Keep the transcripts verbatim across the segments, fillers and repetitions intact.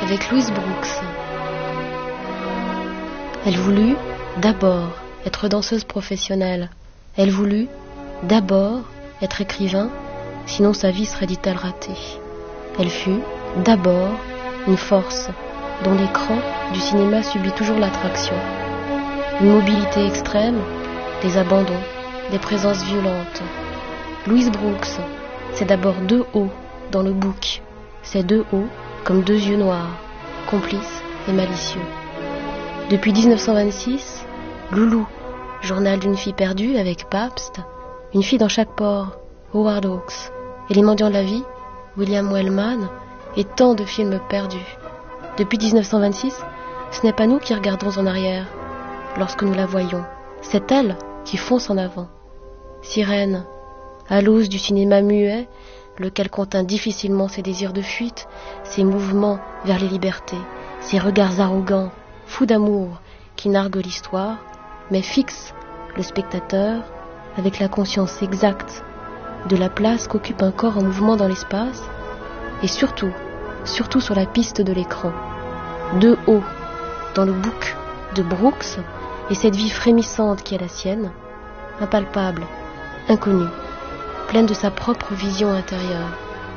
avec Louise Brooks. Elle voulut d'abord être danseuse professionnelle. Elle voulut d'abord être écrivain, sinon sa vie serait, dit-elle, ratée. Elle fut d'abord une force dont l'écran du cinéma subit toujours l'attraction. Une mobilité extrême, des abandons, des présences violentes. Louise Brooks, c'est d'abord deux hauts dans le bouc. Ces deux hauts comme deux yeux noirs, complices et malicieux. Depuis dix-neuf cent vingt-six, Loulou, journal d'une fille perdue avec Pabst, Une fille dans chaque port, Howard Hawks, et Les mendiants de la vie, William Wellman, et tant de films perdus. Depuis dix-neuf cent vingt-six, ce n'est pas nous qui regardons en arrière lorsque nous la voyons, c'est elle qui fonce en avant. Sirène, à l'os du cinéma muet, lequel contint difficilement ses désirs de fuite, ses mouvements vers les libertés, ses regards arrogants, fous d'amour, qui narguent l'histoire, mais fixent le spectateur avec la conscience exacte de la place qu'occupe un corps en mouvement dans l'espace, et surtout, surtout sur la piste de l'écran. De haut, dans le bouc de Brooks, et cette vie frémissante qui est la sienne, impalpable, inconnue, pleine de sa propre vision intérieure.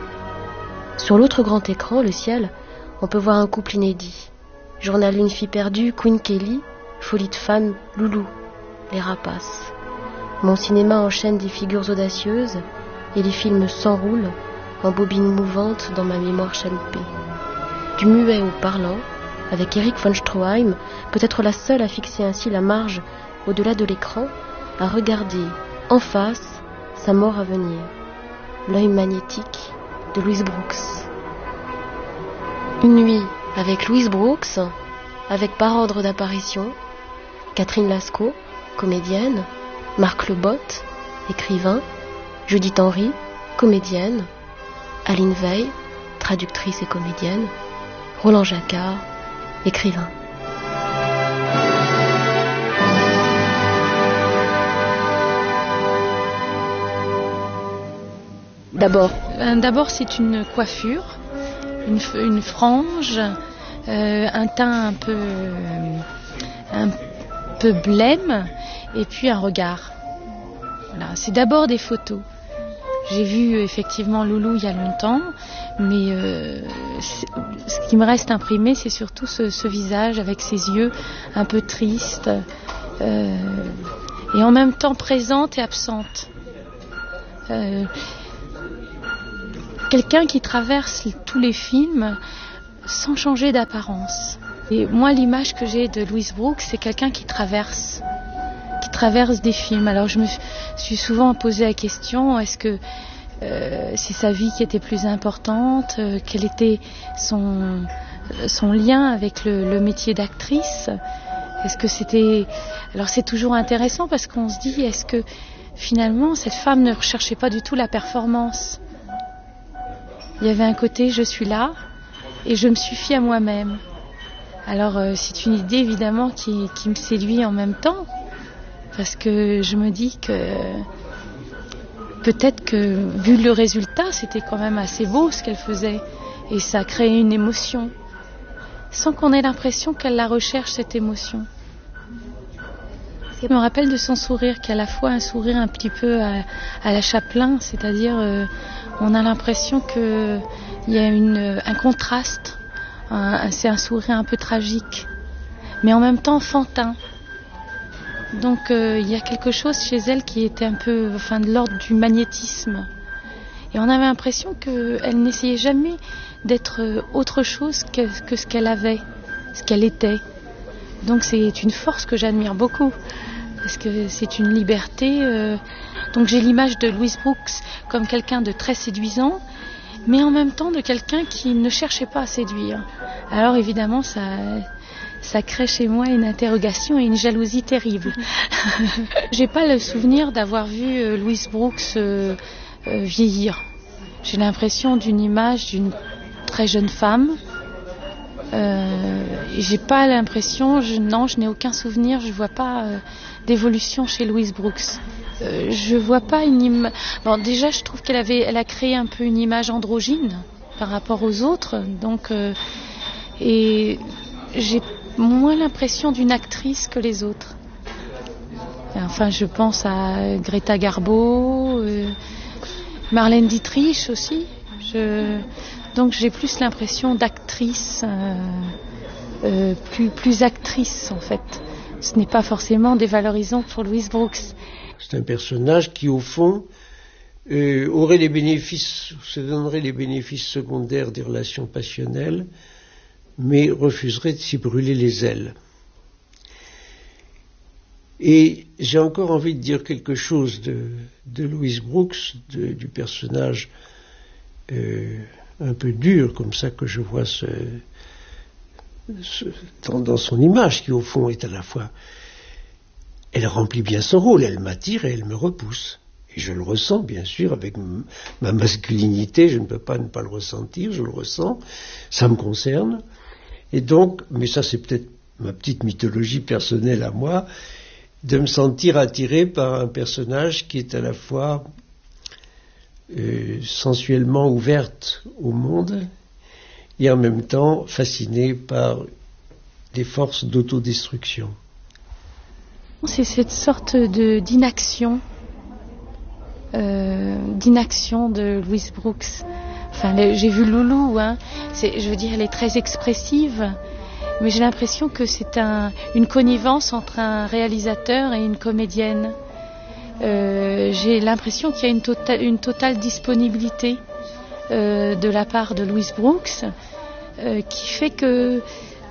Sur l'autre grand écran, le ciel, on peut voir un couple inédit. Journal d'une fille perdue, Queen Kelly, folie de femme, Loulou, les rapaces. Mon cinéma enchaîne des figures audacieuses et les films s'enroulent en bobines mouvantes dans ma mémoire chaloupée. Du muet au parlant, avec Erich von Stroheim, peut-être la seule à fixer ainsi la marge au-delà de l'écran, à regarder en face sa mort à venir, l'œil magnétique de Louise Brooks. Une nuit avec Louise Brooks, avec par ordre d'apparition, Catherine Lascaux, comédienne, Marc Lebotte, écrivain, Judith Henry, comédienne, Aline Veil, traductrice et comédienne, Roland Jacquard, écrivain. D'abord D'abord, c'est une coiffure, une, une frange, euh, un teint un peu, un peu blême, et puis un regard. Voilà, c'est d'abord des photos. J'ai vu effectivement Loulou il y a longtemps, mais euh, ce qui me reste imprimé, c'est surtout ce, ce visage avec ses yeux un peu tristes, euh, et en même temps présente et absente. Euh, quelqu'un qui traverse tous les films sans changer d'apparence. Et moi, l'image que j'ai de Louise Brooks, c'est quelqu'un qui traverse, qui traverse des films. Alors je me suis souvent posé la question, est-ce que euh, c'est sa vie qui était plus importante, euh, quel était son, son lien avec le, le métier d'actrice? Est-ce que c'était... Alors c'est toujours intéressant parce qu'on se dit, est-ce que finalement cette femme ne recherchait pas du tout la performance? Il y avait un côté, je suis là et je me suffis à moi-même. Alors euh, c'est une idée évidemment qui, qui me séduit en même temps, parce que je me dis que peut-être que vu le résultat, c'était quand même assez beau ce qu'elle faisait, et ça créait une émotion, sans qu'on ait l'impression qu'elle la recherche, cette émotion. Je me rappelle de son sourire, qui est à la fois un sourire un petit peu à, à la Chaplin, c'est-à-dire euh, on a l'impression qu'il y a une, un contraste, un, c'est un sourire un peu tragique, mais en même temps enfantin. Donc euh, il y a quelque chose chez elle qui était un peu, enfin, de l'ordre du magnétisme. Et on avait l'impression qu'elle n'essayait jamais d'être autre chose que, que ce qu'elle avait, ce qu'elle était. Donc c'est une force que j'admire beaucoup, parce que c'est une liberté. Euh... Donc j'ai l'image de Louise Brooks comme quelqu'un de très séduisant, mais en même temps de quelqu'un qui ne cherchait pas à séduire. Alors évidemment, ça, ça crée chez moi une interrogation et une jalousie terrible. J'ai pas le souvenir d'avoir vu euh, Louise Brooks euh, euh, vieillir. J'ai l'impression d'une image d'une très jeune femme. Euh, j'ai pas l'impression, je, non, je n'ai aucun souvenir, je vois pas euh, d'évolution chez Louise Brooks. Euh, je vois pas une image. Bon, déjà, je trouve qu'elle avait, elle a créé un peu une image androgyne par rapport aux autres, donc. Euh, Et j'ai moins l'impression d'une actrice que les autres. Enfin, je pense à Greta Garbo, euh, Marlène Dietrich aussi. Je, donc j'ai plus l'impression d'actrice, euh, euh, plus, plus actrice en fait. Ce n'est pas forcément dévalorisant pour Louise Brooks. C'est un personnage qui, au fond, euh, aurait les bénéfices, se donnerait les bénéfices secondaires des relations passionnelles, mais refuserait de s'y brûler les ailes. Et j'ai encore envie de dire quelque chose de, de Louise Brooks, de, du personnage euh, un peu dur, comme ça que je vois ce, ce, dans, dans son image, qui au fond est à la fois... Elle remplit bien son rôle, elle m'attire et elle me repousse. Et je le ressens, bien sûr, avec m- ma masculinité, je ne peux pas ne pas le ressentir, je le ressens, ça me concerne. Et donc, mais ça c'est peut-être ma petite mythologie personnelle à moi, de me sentir attiré par un personnage qui est à la fois euh, sensuellement ouverte au monde et en même temps fasciné par des forces d'autodestruction. C'est cette sorte de, d'inaction, euh, d'inaction de Louise Brooks. Enfin, le, j'ai vu Loulou, hein, c'est, je veux dire, elle est très expressive. Mais j'ai l'impression que c'est un, une connivence entre un réalisateur et une comédienne. Euh, j'ai l'impression qu'il y a une, tota- une totale disponibilité euh, de la part de Louise Brooks, euh, qui fait que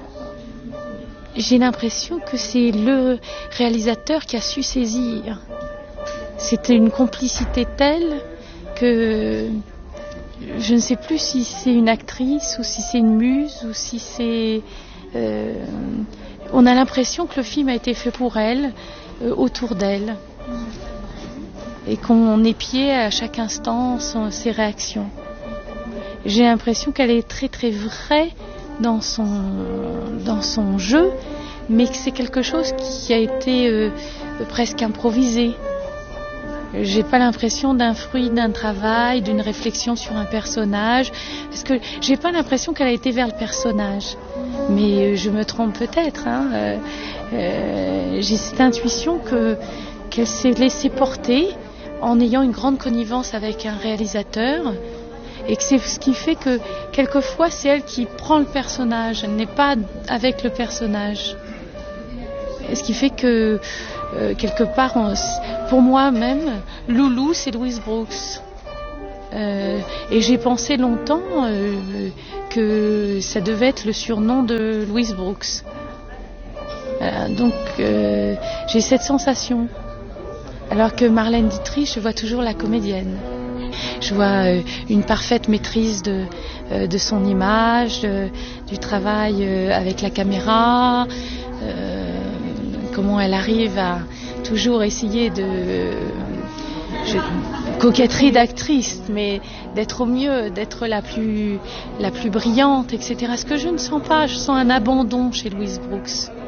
j'ai l'impression que c'est le réalisateur qui a su saisir. C'était une complicité telle que je ne sais plus si c'est une actrice ou si c'est une muse ou si c'est... Euh, on a l'impression que le film a été fait pour elle, euh, autour d'elle, et qu'on épiait à chaque instant son, ses réactions. J'ai l'impression qu'elle est très très vraie dans son, dans son jeu, mais que c'est quelque chose qui a été euh, presque improvisé. J'ai pas l'impression d'un fruit d'un travail, d'une réflexion sur un personnage, parce que j'ai pas l'impression qu'elle a été vers le personnage. Mais je me trompe peut-être. Hein. Euh, euh, j'ai cette intuition que qu'elle s'est laissée porter en ayant une grande connivence avec un réalisateur, et que c'est ce qui fait que quelquefois c'est elle qui prend le personnage, elle n'est pas avec le personnage. Et ce qui fait que euh, quelque part, on, pour moi même, Loulou, c'est Louise Brooks. Euh, et j'ai pensé longtemps euh, que ça devait être le surnom de Louise Brooks. Euh, donc euh, j'ai cette sensation. Alors que Marlène Dietrich, je vois toujours la comédienne. Je vois euh, une parfaite maîtrise de, euh, de son image, de, du travail euh, avec la caméra, euh, comment elle arrive à toujours essayer de... Je, coquetterie d'actrice, mais d'être au mieux, d'être la plus, la plus brillante, et cetera. Ce que je ne sens pas, je sens un abandon chez Louise Brooks.